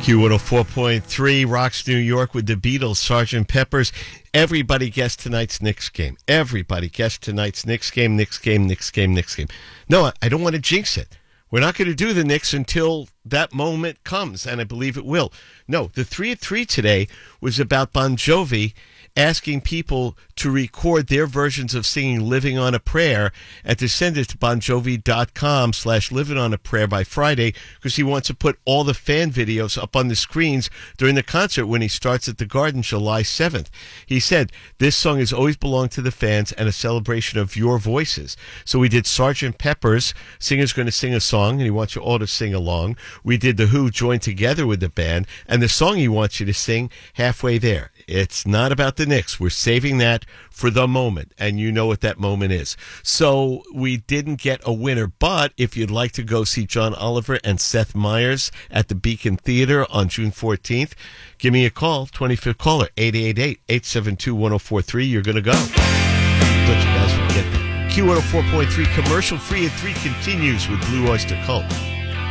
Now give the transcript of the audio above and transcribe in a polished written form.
Q104.3 rocks New York with the Beatles, Sgt. Pepper's. Everybody guessed tonight's Knicks game. Everybody guessed tonight's Knicks game. No, I don't want to jinx it. We're not going to do the Knicks until that moment comes, and I believe it will. No, the 3 at 3 today was about Bon Jovi asking people to record their versions of singing Living on a Prayer and to send it to bonjovi.com/living on a prayer by Friday, because he wants to put all the fan videos up on the screens during the concert when he starts at the Garden July 7th. He said, this song has always belonged to the fans and a celebration of your voices. So we did Sgt. Pepper's, singer's going to sing a song and he wants you all to sing along. We did The Who joined together with the band, and the song he wants you to sing halfway there. It's not about the Knicks. We're saving that for the moment, and you know what that moment is. So we didn't get a winner, but if you'd like to go see John Oliver and Seth Meyers at the Beacon Theater on June 14th, give me a call, 25th caller, 888-872-1043. You're going to go. Let you guys forget that. Q104.3 commercial free at 3 continues with Blue Oyster Cult.